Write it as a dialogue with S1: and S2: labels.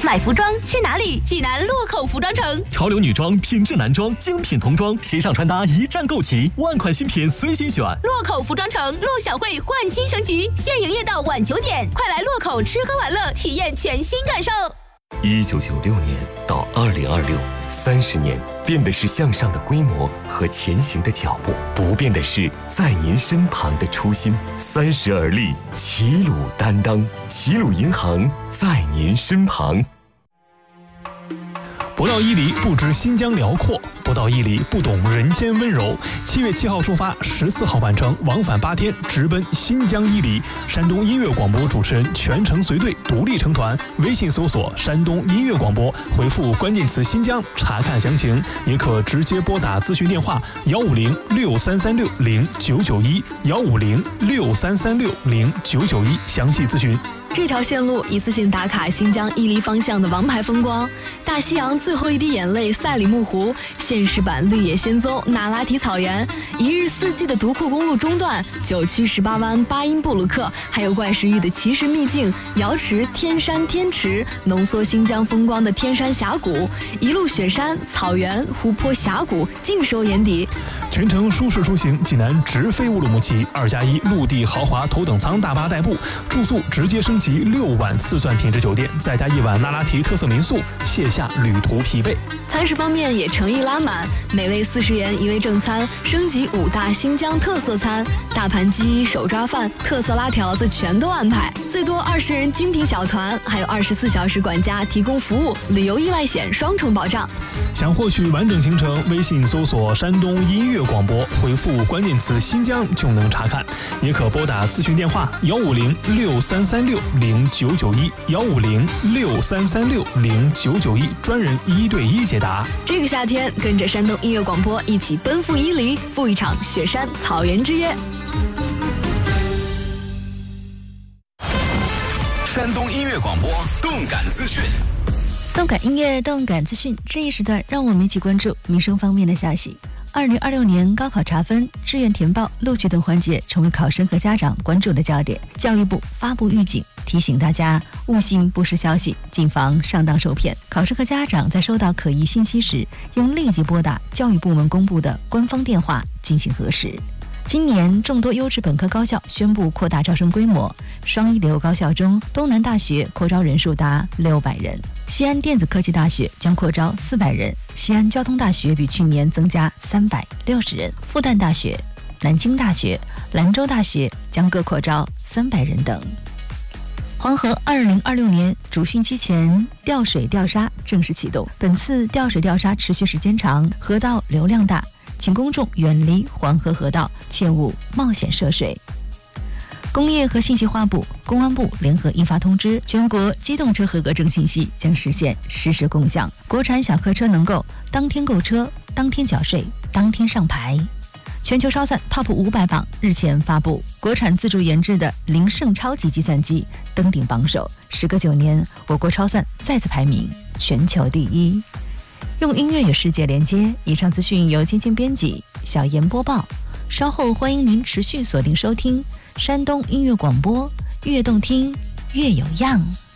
S1: 买服装去哪里？济南洛口服装城。
S2: 潮流女装、品质男装、精品童装，时尚穿搭一站购齐，万款新品随心选。
S1: 洛口服装城陆小汇焕新升级，现营业到晚9点，快来洛口吃喝玩乐，体验全新感受。
S3: 1996年到2026，30年，变的是向上的规模和前行的脚步，不变的是在您身旁的初心。30而立，齐鲁担当，齐鲁银行在您身旁。
S4: 不到伊犁不知新疆辽阔，不到伊犁不懂人间温柔。7月7号出发，14号返程，往返8天，直奔新疆伊犁。山东音乐广播主持人全程随队，独立成团。微信搜索山东音乐广播，回复关键词新疆查看详情，也可直接拨打咨询电话15063360991，15063360991，详细咨询。
S5: 这条线路一次性打卡新疆伊犁方向的王牌风光，大西洋最后一滴眼泪赛里木湖，现实版绿野仙踪那拉提草原，一日四季的独库公路中段，9区18湾巴音布鲁克，还有怪石峪的奇石秘境瑶池、天山、天池，浓缩新疆风光的天山峡谷，一路雪山、草原、湖泊、峡谷尽收眼底。
S4: 全程舒适出行，济南直飞乌鲁木齐，2+1陆地豪华头等舱大巴代步，住宿直接升级6晚4钻品质酒店，再加1晚那拉提特色民宿，卸下旅途疲惫。
S5: 餐食方面也诚意拉满，每位40元1位正餐，升级5大新疆特色餐，大盘鸡、手抓饭、特色拉条子全都安排，最多20人精品小团，还有24小时管家提供服务，旅游意外险双重保障。
S4: 想获取完整行程，微信搜索山东音乐广播，回复关键词新疆就能查看，也可拨打咨询电话15063360991，15063360991，专人1对1解答。
S5: 这个夏天，跟着山东音乐广播一起奔赴伊犁，赴一场雪山草原之约。
S6: 山东音乐广播动感资讯。
S7: 动感音乐，动感资讯，这一时段让我们一起关注民生方面的消息。2026年高考查分、志愿填报、录取等环节成为考生和家长关注的焦点。教育部发布预警，提醒大家勿信不实消息，谨防上当受骗。考生和家长在收到可疑信息时，应立即拨打教育部门公布的官方电话进行核实。今年众多优质本科高校宣布扩大招生规模，双一流高校中，东南大学扩招人数达600人，西安电子科技大学将扩招400人，西安交通大学比去年增加360人，复旦大学、南京大学、兰州大学将各扩招300人等。黄河2026年主汛期前调水调沙正式启动，本次调水调沙持续时间长，河道流量大，请公众远离黄河河道，切勿冒险涉水。工业和信息化部、公安部联合印发通知，全国机动车合格证信息将实现实时共享，国产小客车能够当天购车、当天缴税、当天上牌。全球超算 TOP 500榜日前发布，国产自主研制的凌盛超级计算机登顶榜首，时隔9年，我国超算再次排名全球第一。用音乐与世界连接，以上资讯由芊芊编辑，小妍播报。稍后欢迎您持续锁定收听山东音乐广播，越动听越有样。